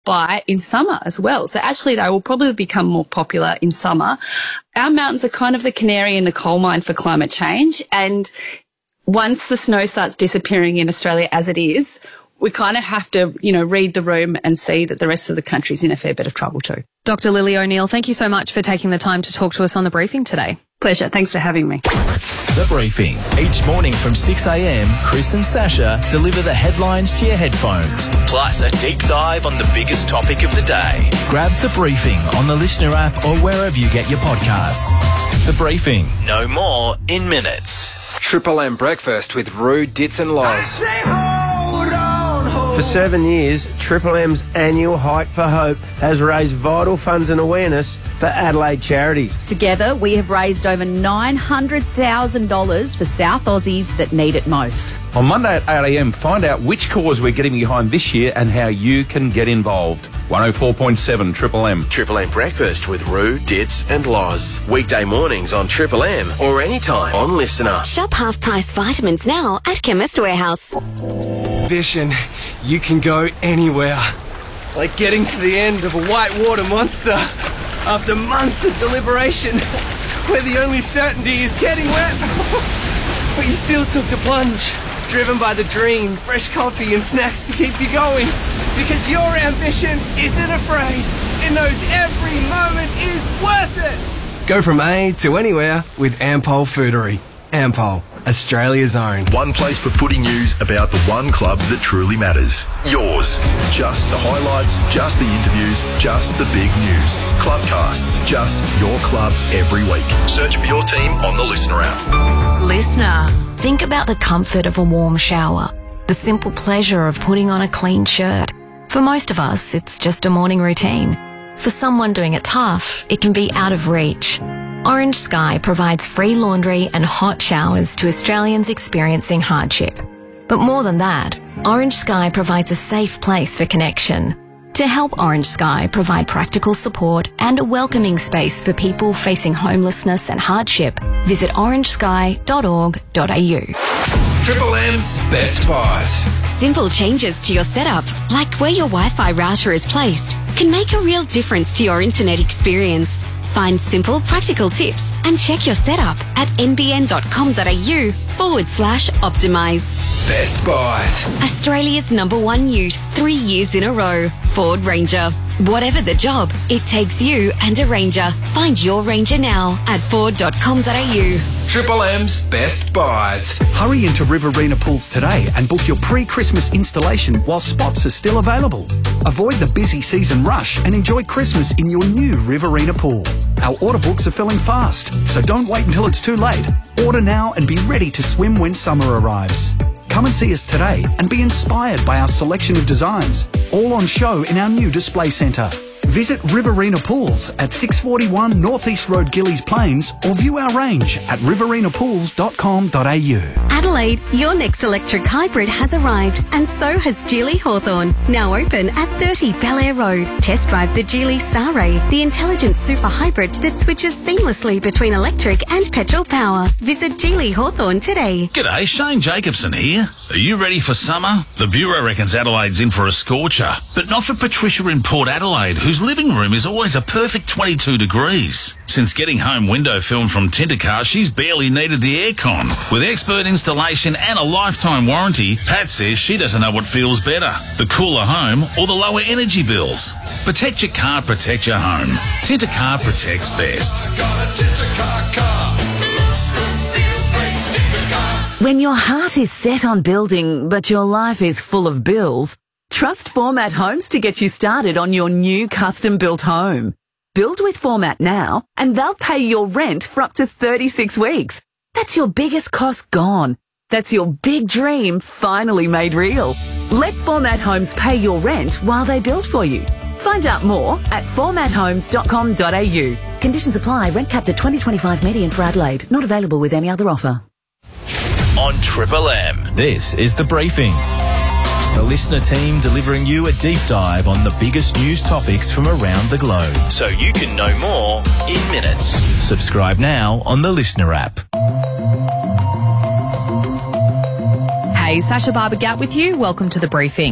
buy in summer as well. So actually they will probably become more popular in summer. Our mountains are kind of the canary in the coal mine for climate change. And once the snow starts disappearing in Australia as it is, we kind of have to, read the room and see that the rest of the country's in a fair bit of trouble too. Dr. Lily O'Neill, thank you so much for taking the time to talk to us on The Briefing today. Pleasure. Thanks for having me. The Briefing. Each morning from 6 a.m, Chris and Sasha deliver the headlines to your headphones, plus a deep dive on the biggest topic of the day. Grab The Briefing on the Listener app or wherever you get your podcasts. The Briefing. No more in minutes. Triple M breakfast with Roo, Dits and Loz. For 7 years, Triple M's annual Hike for Hope has raised vital funds and awareness for Adelaide charities. Together, we have raised over $900,000 for South Aussies that need it most. On Monday at 8 a.m, find out which cause we're getting behind this year and how you can get involved. 104.7 Triple M. Triple M breakfast with Roo, Dits and Loz. Weekday mornings on Triple M or anytime on Listener. Shop half-price vitamins now at Chemist Warehouse. Vision, you can go anywhere. Like getting to the end of a whitewater monster after months of deliberation, where the only certainty is getting wet. But you still took the plunge, driven by the dream, fresh coffee and snacks to keep you going. Because your ambition isn't afraid. It knows every moment is worth it. Go from A to anywhere with Ampol Foodery. Ampol, Australia's own. One place for footy news about the one club that truly matters. Yours. Just the highlights, just the interviews, just the big news. Clubcasts, just your club every week. Search for your team on the Listener app. Listener. Think about the comfort of a warm shower. The simple pleasure of putting on a clean shirt. For most of us, it's just a morning routine. For someone doing it tough, it can be out of reach. Orange Sky provides free laundry and hot showers to Australians experiencing hardship. But more than that, Orange Sky provides a safe place for connection. To help Orange Sky provide practical support and a welcoming space for people facing homelessness and hardship, visit orangesky.org.au. Triple M's Best Buys. Simple changes to your setup, like where your Wi-Fi router is placed, can make a real difference to your internet experience. Find simple, practical tips and check your setup at nbn.com.au/optimise. Best Buys. Australia's #1 ute, 3 years in a row. Ford Ranger. Whatever the job, it takes you and a Ranger. Find your Ranger now at ford.com.au. Triple M's Best Buys. Hurry into Riverina Pools today and book your pre-Christmas installation while spots are still available. Avoid the busy season rush and enjoy Christmas in your new Riverina pool. Our order books are filling fast, so don't wait until it's too late. Order now and be ready to swim when summer arrives. Come and see us today and be inspired by our selection of designs, all on show in our new display centre. Visit Riverina Pools at 641 North East Road, Gillies Plains, or view our range at riverinaPools.com.au. Adelaide, your next electric hybrid has arrived, and so has Geely Hawthorn. Now open at 30 Belair Road. Test drive the Geely Star Ray, the intelligent super hybrid that switches seamlessly between electric and petrol power. Visit Geely Hawthorn today. G'day, Shane Jacobson here. Are you ready for summer? The Bureau reckons Adelaide's in for a scorcher, but not for Patricia in Port Adelaide, whose living room is always a perfect 22 degrees. Since getting home window film from Tintercar, she's barely needed the aircon. With expert installation and a lifetime warranty, Pat says she doesn't know what feels better, the cooler home or the lower energy bills. Protect your car, protect your home. Tintercar protects best. When your heart is set on building, but your life is full of bills, trust Format Homes to get you started on your new custom-built home. Build with Format now, and they'll pay your rent for up to 36 weeks. That's your biggest cost gone. That's your big dream finally made real. Let Format Homes pay your rent while they build for you. Find out more at formathomes.com.au. Conditions apply. Rent capped at 2025 median for Adelaide. Not available with any other offer. On Triple M, this is The Briefing. The Listener team delivering you a deep dive on the biggest news topics from around the globe, so you can know more in minutes. Subscribe now on the Listener app. Hey, Sasha Barbagat with you. Welcome to The Briefing.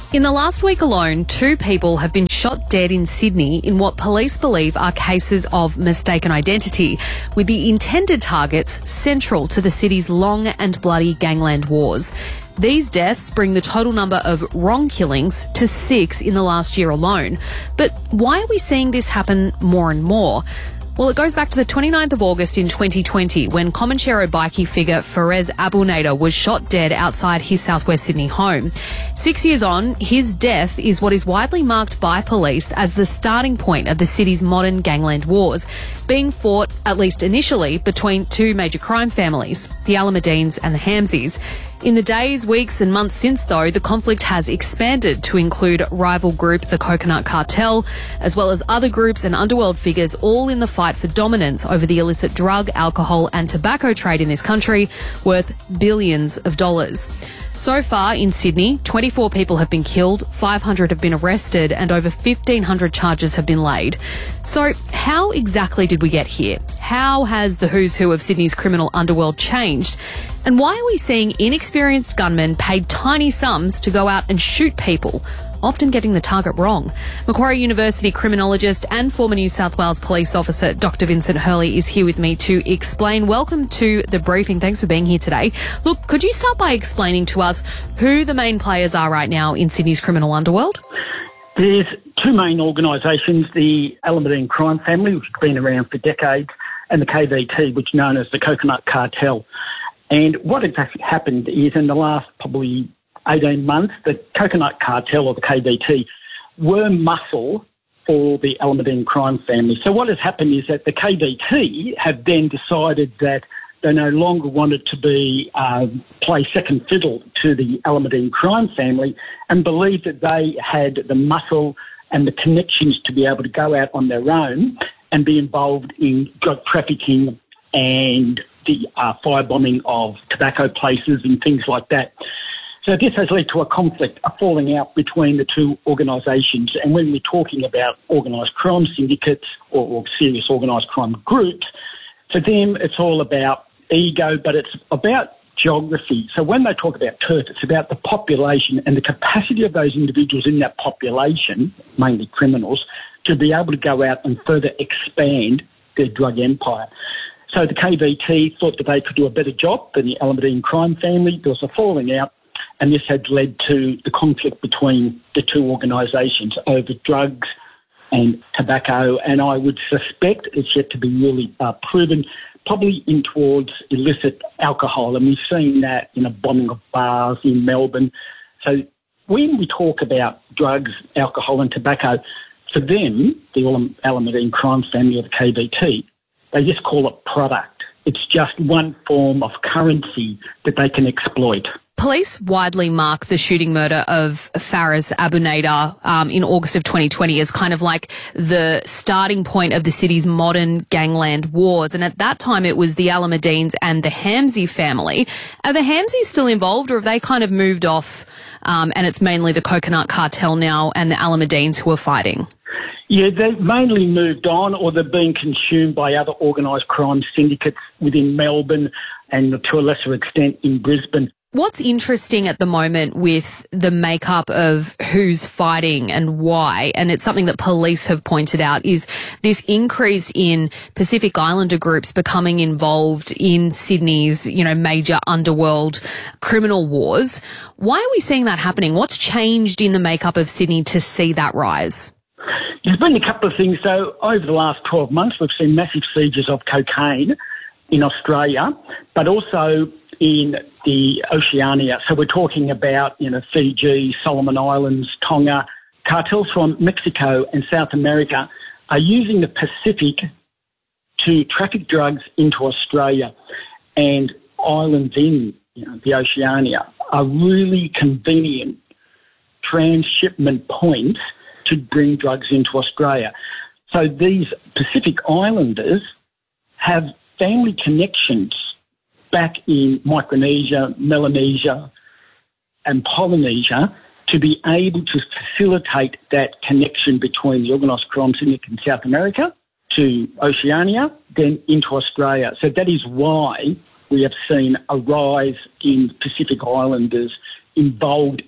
In the last week alone, 2 people have been shot dead in Sydney in what police believe are cases of mistaken identity, with the intended targets central to the city's long and bloody gangland wars. These deaths bring the total number of wrong killings to 6 in the last year alone. But why are we seeing this happen more and more? Well, it goes back to the 29th of August in 2020 when Comanchero bikie figure Fares Abunader was shot dead outside his southwest Sydney home. 6 years on, his death is what is widely marked by police as the starting point of the city's modern gangland wars, being fought, at least initially, between 2 major crime families, the Alameddines and the Hamzis. In the days, weeks and months since, though, the conflict has expanded to include rival group the Coconut Cartel, as well as other groups and underworld figures, all in the fight for dominance over the illicit drug, alcohol and tobacco trade in this country, worth billions of dollars. So far in Sydney, 24 people have been killed, 500 have been arrested and over 1,500 charges have been laid. So how exactly did we get here? How has the who's who of Sydney's criminal underworld changed? And why are we seeing inexperienced gunmen paid tiny sums to go out and shoot people, often getting the target wrong? Macquarie University criminologist and former New South Wales police officer Dr. Vincent Hurley is here with me to explain. Welcome to The Briefing. Thanks for being here today. Look, could you start by explaining to us who the main players are right now in Sydney's criminal underworld? There's 2 main organisations, the Alameddine crime family, which has been around for decades, and the KVT, which is known as the Coconut Cartel. And what has happened is in the last probably 18 months, the Coconut Cartel, or the KVT, were muscle for the Alameddine crime family. So what has happened is that the KVT have then decided that they no longer wanted to be play second fiddle to the Alameddine crime family and believed that they had the muscle and the connections to be able to go out on their own and be involved in drug trafficking and the firebombing of tobacco places and things like that. So this has led to a conflict, a falling out between the 2 organisations. And when we're talking about organised crime syndicates or serious organised crime groups, for them it's all about ego, but it's about geography. So when they talk about turf, it's about the population and the capacity of those individuals in that population, mainly criminals, to be able to go out and further expand their drug empire. So the KVT thought that they could do a better job than the Alameddine crime family. There was a falling out, and this had led to the conflict between the 2 organisations over drugs and tobacco. And I would suspect it's yet to be really proven, probably in towards illicit alcohol. And we've seen that in a bombing of bars in Melbourne. So when we talk about drugs, alcohol and tobacco, for them, the Alameddine crime family or the KVT, they just call it product. It's just one form of currency that they can exploit. Police widely mark the shooting murder of Fares Abunader in August of 2020 as kind of like the starting point of the city's modern gangland wars. And at that time, it was the Alameddines and the Hamzi family. Are the Hamzis still involved, or have they kind of moved off and it's mainly the Coconut Cartel now and the Alameddines who are fighting? Yeah, they've mainly moved on, or they've been consumed by other organised crime syndicates within Melbourne and to a lesser extent in Brisbane. What's interesting at the moment with the makeup of who's fighting and why, and it's something that police have pointed out, is this increase in Pacific Islander groups becoming involved in Sydney's, major underworld criminal wars. Why are we seeing that happening? What's changed in the makeup of Sydney to see that rise? There's been a couple of things. So over the last 12 months, we've seen massive sieges of cocaine in Australia, but also in the Oceania. So we're talking about, Fiji, Solomon Islands, Tonga. Cartels from Mexico and South America are using the Pacific to traffic drugs into Australia, and islands in the Oceania are really convenient transshipment points to bring drugs into Australia. So these Pacific Islanders have family connections back in Micronesia, Melanesia and Polynesia to be able to facilitate that connection between the organised crime syndicate in South America to Oceania, then into Australia. So that is why we have seen a rise in Pacific Islanders involved in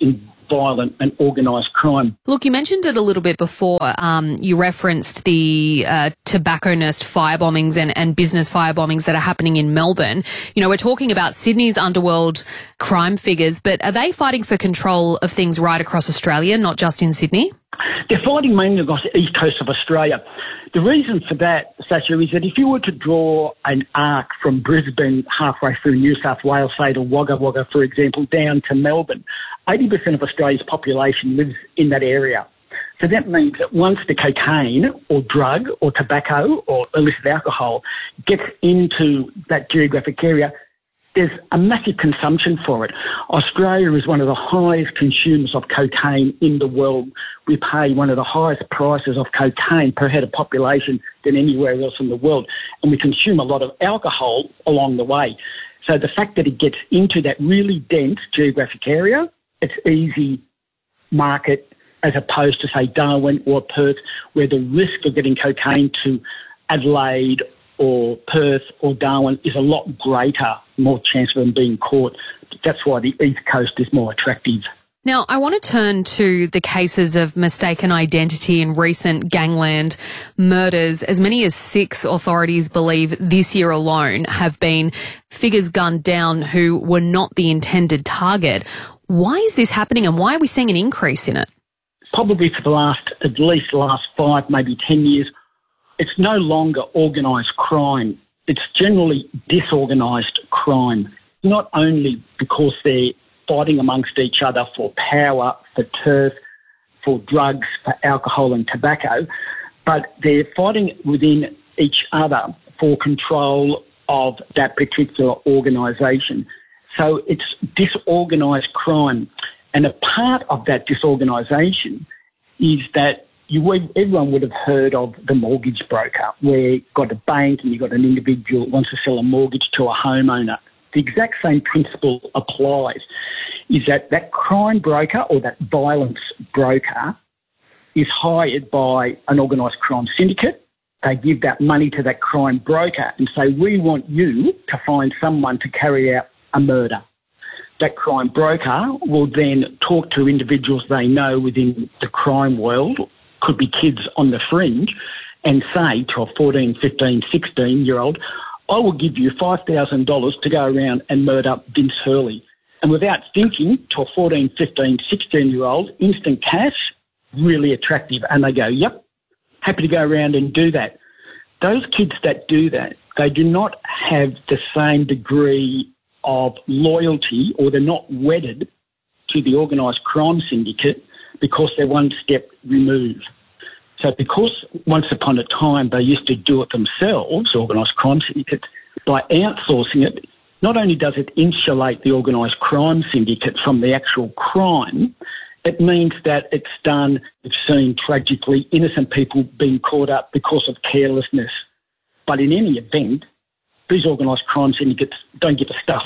violent and organised crime. Look, you mentioned it a little bit before. You referenced the tobacco nest fire bombings and business fire bombings that are happening in Melbourne. You know, we're talking about Sydney's underworld crime figures, but are they fighting for control of things right across Australia, not just in Sydney? They're fighting mainly across the east coast of Australia. The reason for that, Sasha, is that if you were to draw an arc from Brisbane halfway through New South Wales, say to Wagga Wagga, for example, down to Melbourne, 80% of Australia's population lives in that area. So that means that once the cocaine or drug or tobacco or illicit alcohol gets into that geographic area, there's a massive consumption for it. Australia is one of the highest consumers of cocaine in the world. We pay one of the highest prices of cocaine per head of population than anywhere else in the world. And we consume a lot of alcohol along the way. So the fact that it gets into that really dense geographic area, it's easy market as opposed to, say, Darwin or Perth, where the risk of getting cocaine to Adelaide or Perth or Darwin is a lot greater, more chance of them being caught. That's why the East Coast is more attractive. Now, I want to turn to the cases of mistaken identity and recent gangland murders. As many as 6 authorities believe this year alone have been figures gunned down who were not the intended target. Why is this happening and why are we seeing an increase in it? Probably for at least the last 5, maybe 10 years, it's no longer organised crime. It's generally disorganised crime, not only because they're fighting amongst each other for power, for turf, for drugs, for alcohol and tobacco, but they're fighting within each other for control of that particular organisation. So it's disorganised crime. And a part of that disorganisation is that everyone would have heard of the mortgage broker, where you've got a bank and you've got an individual who wants to sell a mortgage to a homeowner. The exact same principle applies, is that crime broker or that violence broker is hired by an organised crime syndicate. They give that money to that crime broker and say, we want you to find someone to carry out a murder. That crime broker will then talk to individuals they know within the crime world, could be kids on the fringe, and say to a 14, 15, 16-year-old, I will give you $5,000 to go around and murder Vince Hurley. And without thinking, to a 14, 15, 16-year-old, instant cash, really attractive. And they go, yep, happy to go around and do that. Those kids that do that, they do not have the same degree of loyalty, or they're not wedded to the organised crime syndicate because they're one step removed. So because once upon a time they used to do it themselves, organised crime syndicates, by outsourcing it, not only does it insulate the organised crime syndicate from the actual crime, it means that it's done, we've seen tragically innocent people being caught up because of carelessness. But in any event, these organised crime syndicates don't give a stuff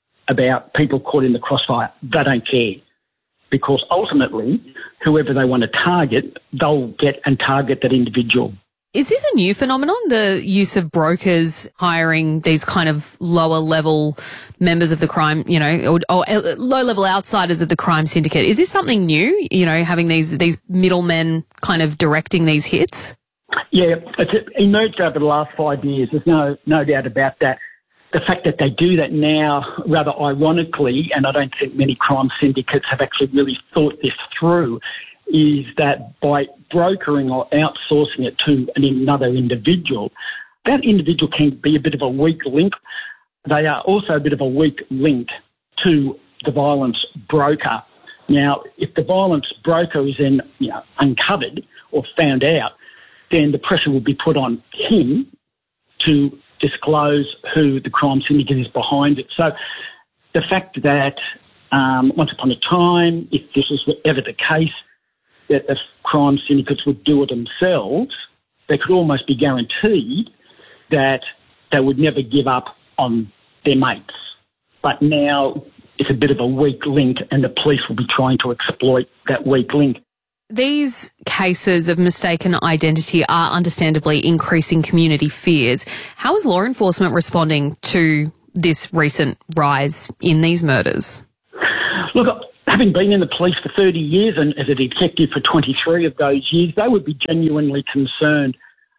about people caught in the crossfire. They don't care. Because ultimately, whoever they want to target, they'll get and target that individual. Is this a new phenomenon, the use of brokers hiring these kind of lower level members of the crime, or low level outsiders of the crime syndicate? Is this something new, having these middlemen kind of directing these hits? Yeah, it's emerged over the last 5 years. There's no doubt about that. The fact that they do that now, rather ironically, and I don't think many crime syndicates have actually really thought this through, is that by brokering or outsourcing it to another individual, that individual can be a bit of a weak link. They are also a bit of a weak link to the violence broker. Now, if the violence broker is then uncovered or found out, then the pressure will be put on him to disclose who the crime syndicate is behind it. So the fact that once upon a time, if this was ever the case, that the crime syndicates would do it themselves, they could almost be guaranteed that they would never give up on their mates. But now it's a bit of a weak link and the police will be trying to exploit that weak link. These cases of mistaken identity are understandably increasing community fears. How is law enforcement responding to this recent rise in these murders? Look, having been in the police for 30 years and as a detective for 23 of those years, they would be genuinely concerned.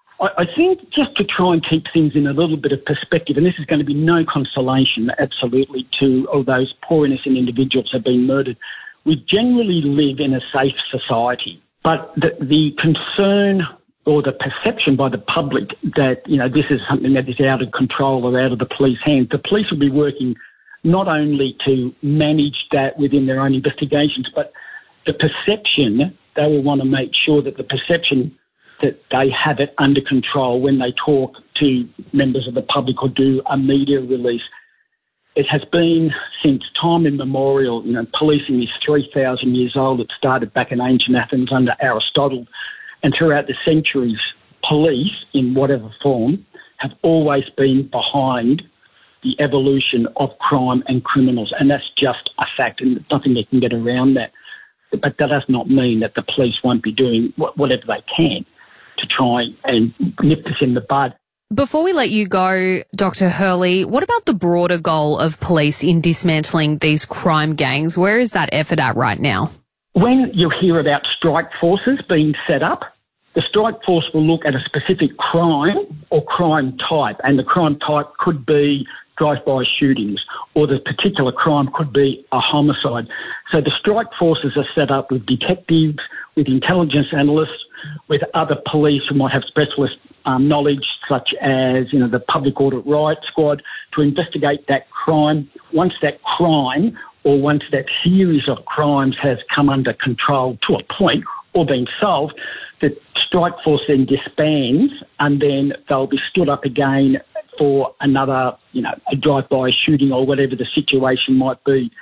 I think just to try and keep things in a little bit of perspective, and this is going to be no consolation, absolutely, to all those poor innocent individuals who have been murdered. We generally live in a safe society, but the concern or the perception by the public that, this is something that is out of control or out of the police hands, the police will be working not only to manage that within their own investigations, but the perception, they will want to make sure that the perception that they have it under control when they talk to members of the public or do a media release. It has been since time immemorial, policing is 3,000 years old. It started back in ancient Athens under Aristotle. And throughout the centuries, police, in whatever form, have always been behind the evolution of crime and criminals. And that's just a fact, and nothing they can get around that. But that does not mean that the police won't be doing whatever they can to try and nip this in the bud. Before we let you go, Dr. Hurley, what about the broader goal of police in dismantling these crime gangs? Where is that effort at right now? When you hear about strike forces being set up, the strike force will look at a specific crime or crime type, and the crime type could be drive-by shootings, or the particular crime could be a homicide. So the strike forces are set up with detectives, with intelligence analysts, with other police who might have specialist knowledge, such as the Public Audit Riot Squad, to investigate that crime. Once that crime or once that series of crimes has come under control to a point or been solved, the strike force then disbands, and then they'll be stood up again for another, a drive-by shooting or whatever the situation might be.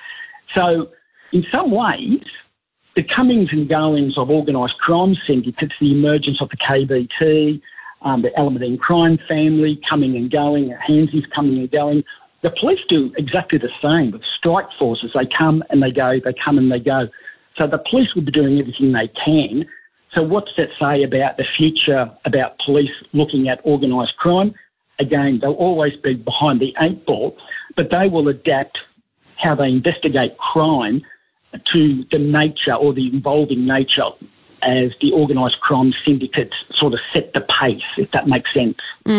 So in some ways, the comings and goings of organised crime syndicates, the emergence of the KBT, the Almerdine crime family coming and going, Handsies coming and going, the police do exactly the same with strike forces. They come and they go, they come and they go. So the police will be doing everything they can. So what's that say about the future, about police looking at organised crime? Again, they'll always be behind the eight ball, but they will adapt how they investigate crime to the nature or the evolving nature as the organised crime syndicates sort of set the pace, if that makes sense.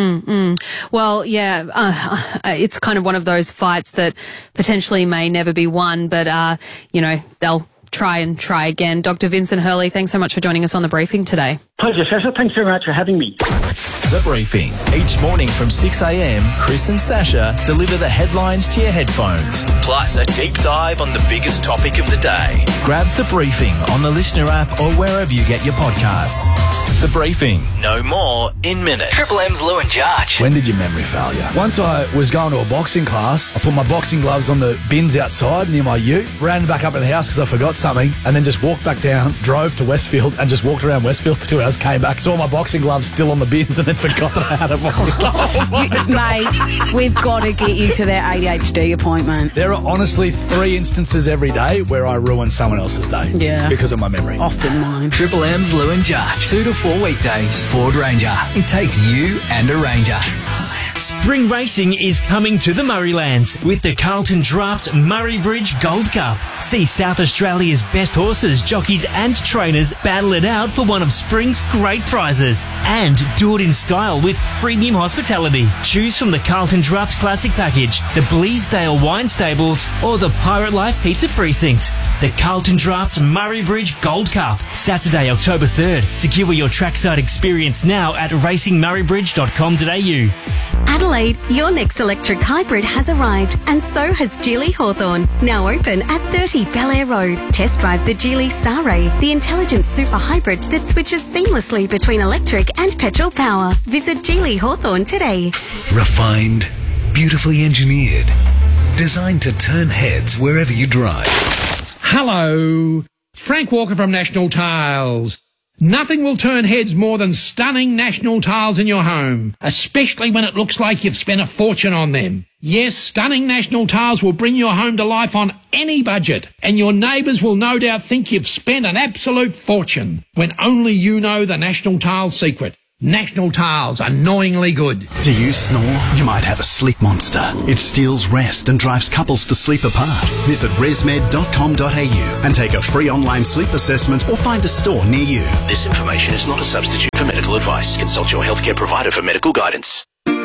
Well, yeah, it's kind of one of those fights that potentially may never be won, but, they'll try again. Dr. Vincent Hurley, thanks so much for joining us on The Briefing today. Pleasure, Sasha. Thanks very much for having me. The Briefing. Each morning from 6 a.m, Chris and Sasha deliver the headlines to your headphones, plus a deep dive on the biggest topic of the day. Grab The Briefing on the Listener app or wherever you get your podcasts. The Briefing. No more in minutes. Triple M's Lou and Jarch. When did your memory fail you? Once I was going to a boxing class, I put my boxing gloves on the bins outside near my ute, ran back up to the house because I forgot something, and then just walked back down, drove to Westfield and just walked around Westfield for 2 hours, came back, saw my boxing gloves still on the bins, and then forgot that I had a boxing glove. Mate, we've got to get you to that ADHD appointment. There are honestly 3 instances every day where I ruin someone else's day. Yeah. Because of my memory. Often mine. Triple M's Lou and Jarch. 2 to 4 weekdays. Ford Ranger. It takes you and a Ranger. Spring racing is coming to the Murraylands with the Carlton Draft Murray Bridge Gold Cup. See South Australia's best horses, jockeys and trainers battle it out for one of spring's great prizes. And do it in style with premium hospitality. Choose from the Carlton Draft Classic Package, the Bleasdale Wine Stables or the Pirate Life Pizza Precinct. The Carlton Draft Murray Bridge Gold Cup, Saturday, October 3rd. Secure your trackside experience now at racingmurraybridge.com.au. Adelaide, your next electric hybrid has arrived, and so has Geely Hawthorn, now open at 30 Bel-Air Road. Test drive the Geely Star Ray, the intelligent super hybrid that switches seamlessly between electric and petrol power. Visit Geely Hawthorn today. Refined, beautifully engineered, designed to turn heads wherever you drive. Hello, Frank Walker from National Tiles. Nothing will turn heads more than stunning National Tiles in your home, especially when it looks like you've spent a fortune on them. Yes, stunning National Tiles will bring your home to life on any budget, and your neighbours will no doubt think you've spent an absolute fortune, when only you know the National Tiles secret. National Tiles, annoyingly good. Do you snore? You might have a sleep monster. It steals rest and drives couples to sleep apart. Visit resmed.com.au and take a free online sleep assessment or find a store near you. This information is not a substitute for medical advice. Consult your healthcare provider for medical guidance.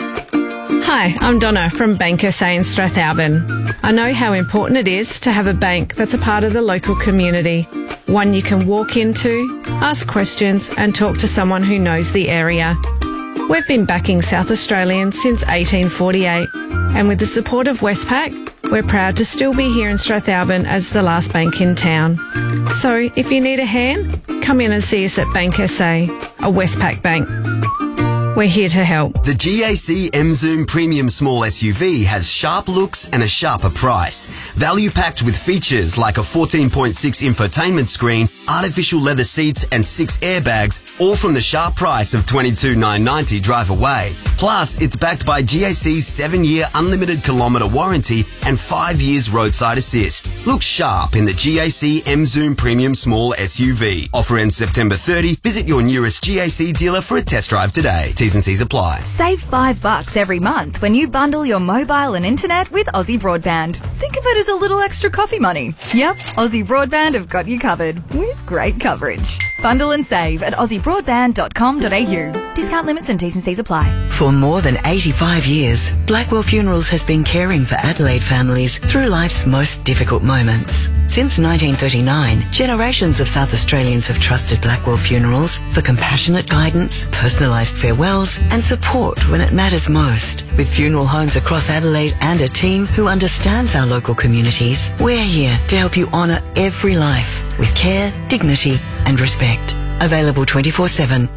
Hi, I'm Donna from Bank SA in Strathalbyn. I know how important it is to have a bank that's a part of the local community, one you can walk into, ask questions and talk to someone who knows the area. We've been backing South Australian since 1848, and with the support of Westpac, we're proud to still be here in Strathalbyn as the last bank in town. So if you need a hand, come in and see us at Bank SA, a Westpac bank. We're here to help. The GAC M-Zoom Premium Small SUV has sharp looks and a sharper price. Value packed with features like a 14.6 infotainment screen, artificial leather seats and 6 airbags, all from the sharp price of $22,990 drive away. Plus, it's backed by GAC's 7-year unlimited kilometre warranty and 5 years roadside assist. Look sharp in the GAC M-Zoom Premium Small SUV. Offer ends September 30. Visit your nearest GAC dealer for a test drive today. T's and C's apply. Save $5 every month when you bundle your mobile and internet with Aussie Broadband. Think of it as a little extra coffee money. Yep, Aussie Broadband have got you covered with great coverage. Bundle and save at aussiebroadband.com.au. Discount limits and T's and C's apply. For more than 85 years, Blackwell Funerals has been caring for Adelaide families through life's most difficult moments. Since 1939, generations of South Australians have trusted Blackwell Funerals for compassionate guidance, personalised farewells and support when it matters most. With funeral homes across Adelaide and a team who understands our local communities, we're here to help you honour every life with care, dignity and respect. Available 24/7,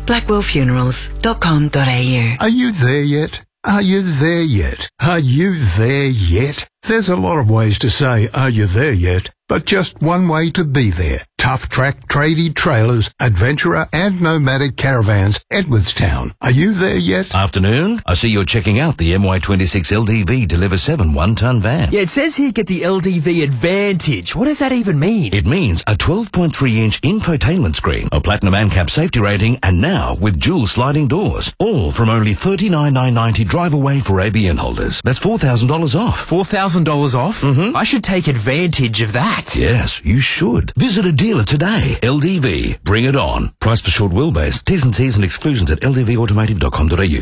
blackwellfunerals.com.au. Are you there yet? Are you there yet? Are you there yet? There's a lot of ways to say, are you there yet? But just one way to be there. Tough Track Tradie Trailers, Adventurer and Nomadic Caravans, Edwardstown. Are you there yet? Afternoon. I see you're checking out the MY26 LDV Deliver 7 1-ton van. Yeah, it says here get the LDV Advantage. What does that even mean? It means a 12.3-inch infotainment screen, a platinum ANCAP safety rating, and now with dual sliding doors. All from only $39,990 drive away for ABN holders. That's $4,000 off. $4,000 off? Mm-hmm. I should take advantage of that. Yes, you should. Visit a dealer today. LDV. Bring it on. Price for short wheelbase. T's and C's and exclusions at ldvautomotive.com.au.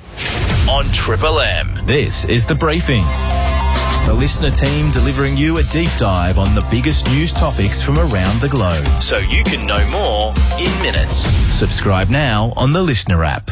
On Triple M, this is The Briefing. The listener team delivering you a deep dive on the biggest news topics from around the globe, so you can know more in minutes. Subscribe now on the Listener app.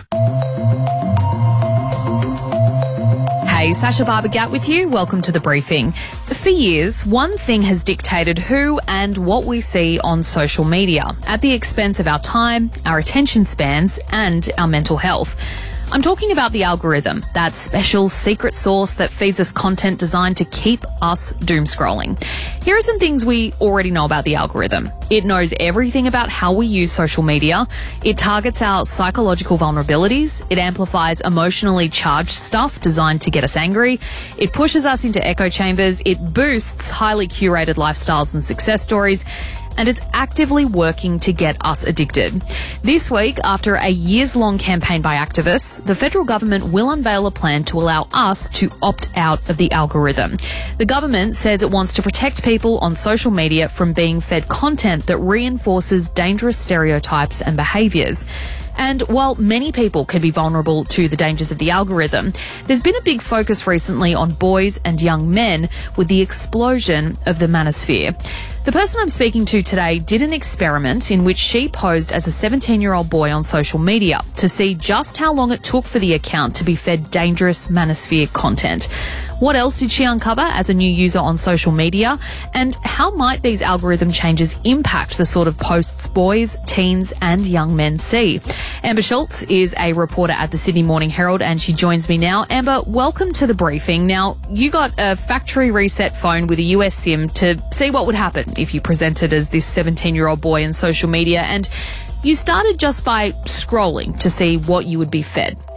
Hey, Sasha Barbagat with you. Welcome to The Briefing. For years, one thing has dictated who and what we see on social media at the expense of our time, our attention spans, and our mental health. I'm talking about the algorithm, that special secret sauce that feeds us content designed to keep us doom scrolling. Here are some things we already know about the algorithm. It knows everything about how we use social media. It targets our psychological vulnerabilities. It amplifies emotionally charged stuff designed to get us angry. It pushes us into echo chambers. It boosts highly curated lifestyles and success stories. And it's actively working to get us addicted. This week, after a years-long campaign by activists, the federal government will unveil a plan to allow us to opt out of the algorithm. The government says it wants to protect people on social media from being fed content that reinforces dangerous stereotypes and behaviours. And while many people can be vulnerable to the dangers of the algorithm, there's been a big focus recently on boys and young men with the explosion of the manosphere. The person I'm speaking to today did an experiment in which she posed as a 17-year-old boy on social media to see just how long it took for the account to be fed dangerous manosphere content. What else did she uncover as a new user on social media? And how might these algorithm changes impact the sort of posts boys, teens and young men see? Amber Schultz is a reporter at the Sydney Morning Herald and she joins me now. Amber, welcome to The Briefing. Now, you got a factory reset phone with a US SIM to see what would happen if you presented as this 17-year-old boy in social media, and you started just by scrolling to see what you would be fed.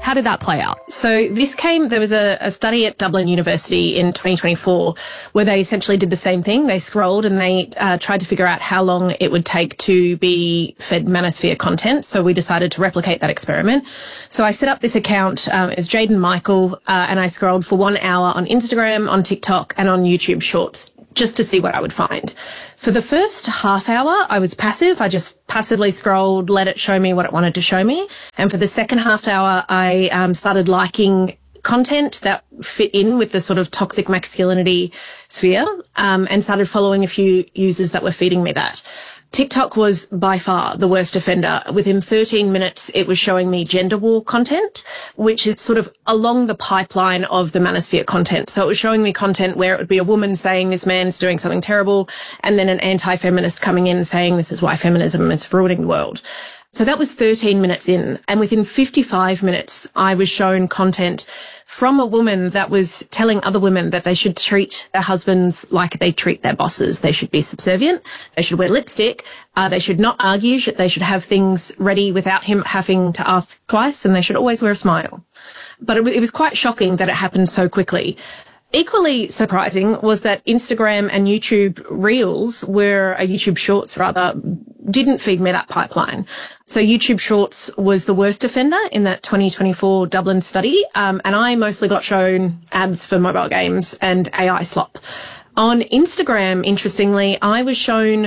How did that play out? So there was a study at Dublin University in 2024 where they essentially did the same thing. They scrolled and they tried to figure out how long it would take to be fed manosphere content. So we decided to replicate that experiment. So I set up this account as Jaden Michael, and I scrolled for 1 hour on Instagram, on TikTok, and on YouTube Shorts, just to see what I would find. For the first half hour, I was passive. I just passively scrolled, let it show me what it wanted to show me. And for the second half hour, I started liking content that fit in with the sort of toxic masculinity sphere, and started following a few users that were feeding me that. TikTok was by far the worst offender. Within 13 minutes, it was showing me gender war content, which is sort of along the pipeline of the manosphere content. So it was showing me content where it would be a woman saying this man's doing something terrible, and then an anti-feminist coming in saying this is why feminism is ruining the world. So that was 13 minutes in. And within 55 minutes, I was shown content from a woman that was telling other women that they should treat their husbands like they treat their bosses. They should be subservient. They should wear lipstick. They should not argue. They should have things ready without him having to ask twice. And they should always wear a smile. But it was quite shocking that it happened so quickly. Equally surprising was that Instagram and YouTube Reels YouTube Shorts rather, didn't feed me that pipeline. So YouTube Shorts was the worst offender in that 2024 Dublin study. And I mostly got shown ads for mobile games and AI slop. On Instagram, interestingly, I was shown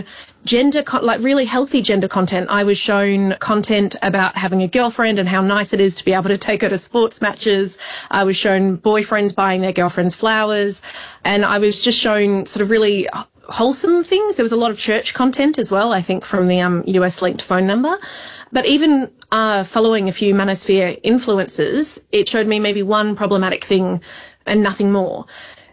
really healthy gender content. I was shown content about having a girlfriend and how nice it is to be able to take her to sports matches. I was shown boyfriends buying their girlfriends flowers. And I was just shown sort of really wholesome things. There was a lot of church content as well, I think, from the US linked phone number. But even following a few manosphere influencers, it showed me maybe one problematic thing and nothing more.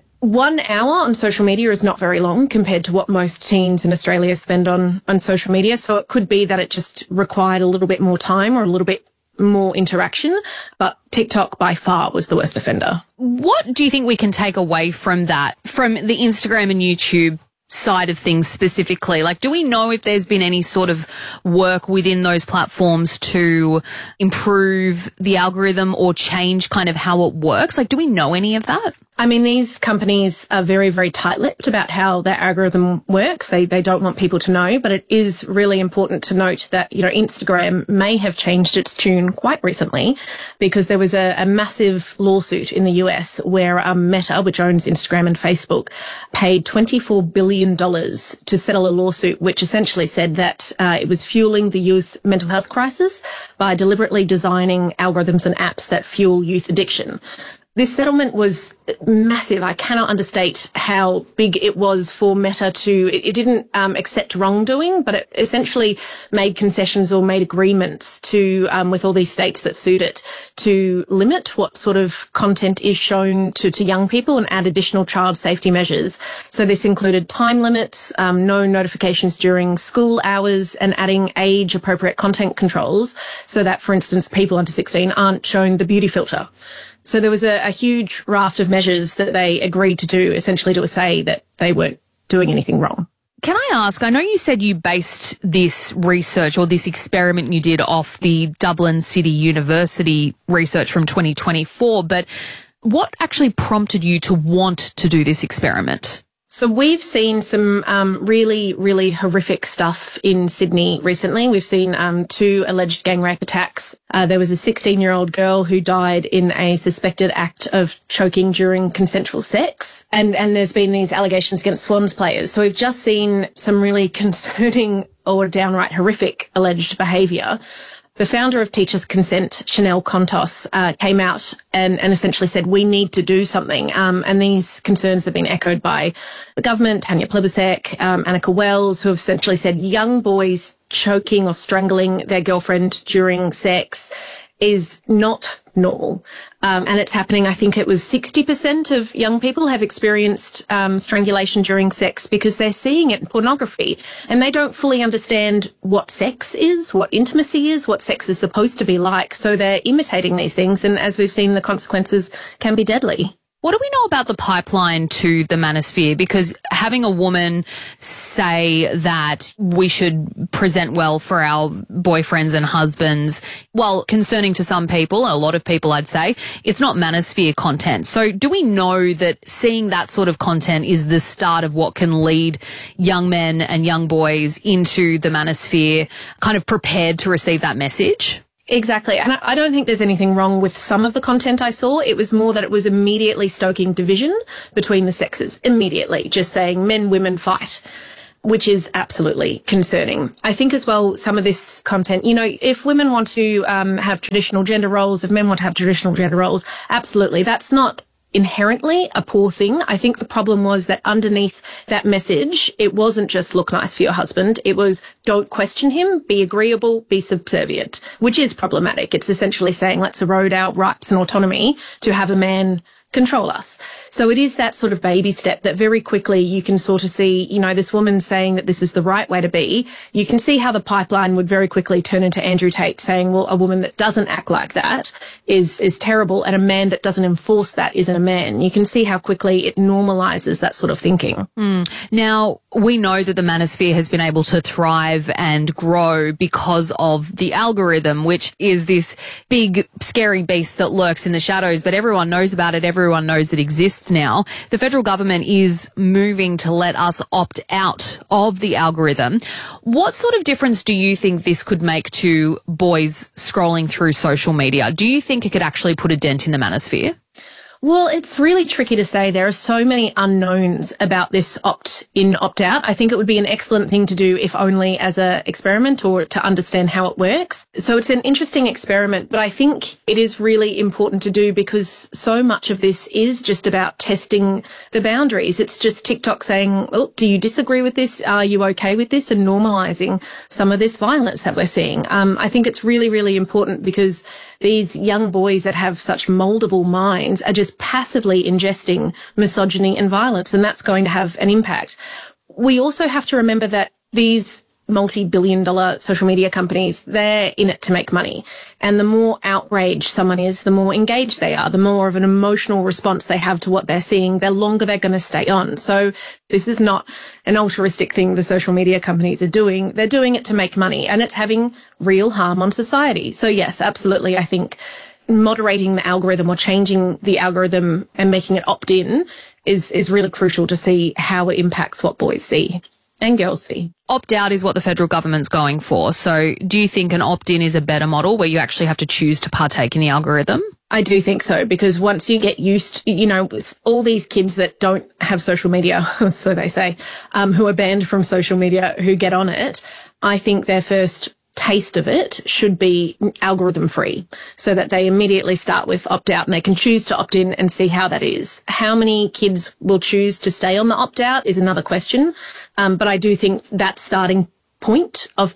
1 hour on social media is not very long compared to what most teens in Australia spend on social media. So it could be that it just required a little bit more time or a little bit more interaction. But TikTok by far was the worst offender. What do you think we can take away from that, from the Instagram and YouTube side of things specifically? Like, do we know if there's been any sort of work within those platforms to improve the algorithm or change kind of how it works? Like, do we know any of that? I mean, these companies are very, very tight-lipped about how their algorithm works. They don't want people to know, but it is really important to note that, Instagram may have changed its tune quite recently because there was a massive lawsuit in the US where Meta, which owns Instagram and Facebook, paid $24 billion to settle a lawsuit which essentially said that it was fueling the youth mental health crisis by deliberately designing algorithms and apps that fuel youth addiction. This settlement was massive. I cannot understate how big it was for Meta it didn't accept wrongdoing, but it essentially made concessions or made agreements with all these states that sued it to limit what sort of content is shown to young people and add additional child safety measures. So this included time limits, no notifications during school hours, and adding age appropriate content controls so that, for instance, people under 16 aren't shown the beauty filter. So there was a huge raft of measures that they agreed to do, essentially to say that they weren't doing anything wrong. Can I ask, I know you said you based this research or this experiment you did off the Dublin City University research from 2024, but what actually prompted you to want to do this experiment? So we've seen some really, really horrific stuff in Sydney recently. We've seen 2 alleged gang rape attacks. There was a 16-year-old girl who died in a suspected act of choking during consensual sex. And there's been these allegations against Swans players. So we've just seen some really concerning or downright horrific alleged behaviour. The founder of Teachers Consent, Chanel Contos, came out and essentially said, we need to do something. And these concerns have been echoed by the government, Tanya Plibersek, Annika Wells, who have essentially said young boys choking or strangling their girlfriend during sex is not normal. And it's happening. I think it was 60% of young people have experienced strangulation during sex because they're seeing it in pornography and they don't fully understand what sex is, what intimacy is, what sex is supposed to be like. So they're imitating these things. And as we've seen, the consequences can be deadly. What do we know about the pipeline to the manosphere? Because having a woman say that we should present well for our boyfriends and husbands, while concerning to some people, a lot of people I'd say, it's not manosphere content. So do we know that seeing that sort of content is the start of what can lead young men and young boys into the manosphere, kind of prepared to receive that message? Exactly. And I don't think there's anything wrong with some of the content I saw. It was more that it was immediately stoking division between the sexes. Immediately. Just saying men, women, fight, which is absolutely concerning. I think as well, some of this content, you know, if women want to have traditional gender roles, if men want to have traditional gender roles, absolutely. That's not inherently a poor thing. I think the problem was that underneath that message, it wasn't just look nice for your husband. It was don't question him, be agreeable, be subservient, which is problematic. It's essentially saying let's erode our rights and autonomy to have a man control us. So it is that sort of baby step that very quickly you can sort of see, you know, this woman saying that this is the right way to be. You can see how the pipeline would very quickly turn into Andrew Tate saying, well, a woman that doesn't act like that is terrible, and a man that doesn't enforce that isn't a man. You can see how quickly it normalizes that sort of thinking. Now, we know that the manosphere has been able to thrive and grow because of the algorithm, which is this big, scary beast that lurks in the shadows, but everyone knows about it. Everyone knows it exists now. The federal government is moving to let us opt out of the algorithm. What sort of difference do you think this could make to boys scrolling through social media? Do you think it could actually put a dent in the manosphere? Well, it's really tricky to say. There are so many unknowns about this opt-in, opt-out. I think it would be an excellent thing to do if only as an experiment or to understand how it works. So it's an interesting experiment, but I think it is really important to do because so much of this is just about testing the boundaries. It's just TikTok saying, oh, do you disagree with this? Are you okay with this? And normalizing some of this violence that we're seeing. I think it's really, really important because these young boys that have such moldable minds are just passively ingesting misogyny and violence, and that's going to have an impact. We also have to remember that these multi-billion-dollar social media companies, they're in it to make money. And the more outraged someone is, the more engaged they are, the more of an emotional response they have to what they're seeing, the longer they're going to stay on. So this is not an altruistic thing the social media companies are doing. They're doing it to make money, and it's having real harm on society. So yes, absolutely, I think moderating the algorithm or changing the algorithm and making it opt-in is really crucial to see how it impacts what boys see and girls see. Opt-out is what the federal government's going for. So do you think an opt-in is a better model where you actually have to choose to partake in the algorithm? I do think so, because once you get used, you know, all these kids that don't have social media, so they say, who are banned from social media, who get on it, I think their first taste of it should be algorithm free so that they immediately start with opt out and they can choose to opt in and see how that is. How many kids will choose to stay on the opt out is another question. But I do think that starting point of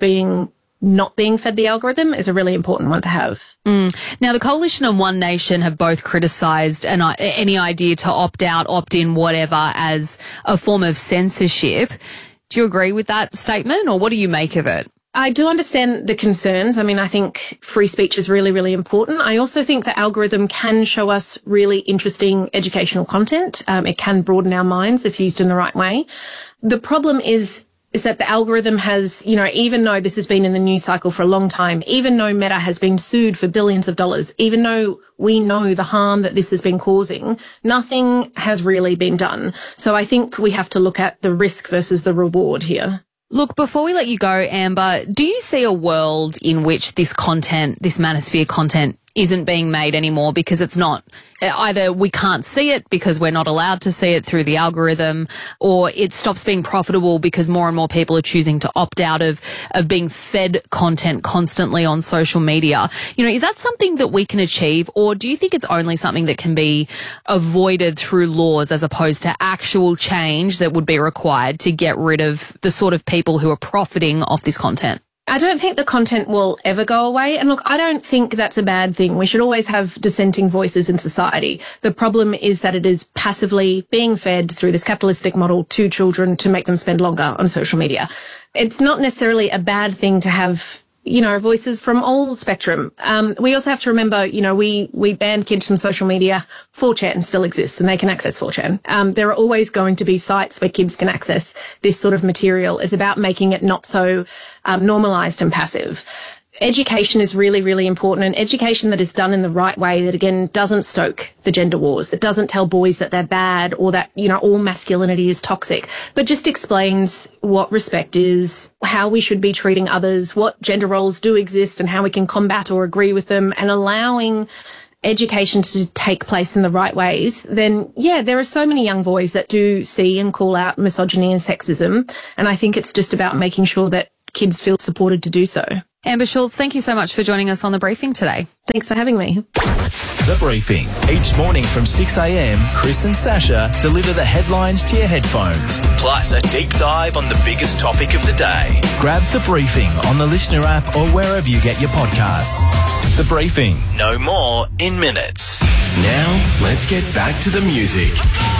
not being fed the algorithm is a really important one to have. Now, the Coalition and One Nation have both criticised any idea to opt out, opt in, whatever, as a form of censorship. Do you agree with that statement, or what do you make of it? I do understand the concerns. I mean, I think free speech is really, really important. I also think the algorithm can show us really interesting educational content. It can broaden our minds if used in the right way. The problem is that the algorithm has, you know, even though this has been in the news cycle for a long time, even though Meta has been sued for billions of dollars, even though we know the harm that this has been causing, nothing has really been done. So I think we have to look at the risk versus the reward here. Look, before we let you go, Amber, do you see a world in which this content, this manosphere content, isn't being made anymore because it's not, either we can't see it because we're not allowed to see it through the algorithm, or it stops being profitable because more and more people are choosing to opt out of being fed content constantly on social media? You know, is that something that we can achieve, or do you think it's only something that can be avoided through laws as opposed to actual change that would be required to get rid of the sort of people who are profiting off this content? I don't think the content will ever go away. And look, I don't think that's a bad thing. We should always have dissenting voices in society. The problem is that it is passively being fed through this capitalistic model to children to make them spend longer on social media. It's not necessarily a bad thing to have voices from all spectrum. We also have to remember, we banned kids from social media. 4chan still exists and they can access 4chan. There are always going to be sites where kids can access this sort of material. It's about making it not so normalised and passive. Education is really, really important, and education that is done in the right way that, again, doesn't stoke the gender wars, that doesn't tell boys that they're bad or that, all masculinity is toxic, but just explains what respect is, how we should be treating others, what gender roles do exist and how we can combat or agree with them, and allowing education to take place in the right ways, then, there are so many young boys that do see and call out misogyny and sexism, and I think it's just about making sure that kids feel supported to do so. Amber Schultz, thank you so much for joining us on The Briefing today. Thanks for having me. The Briefing. Each morning from 6 a.m, Chris and Sasha deliver the headlines to your headphones, plus a deep dive on the biggest topic of the day. Grab The Briefing on the Listener app or wherever you get your podcasts. The Briefing. No more in minutes. Now, let's get back to the music.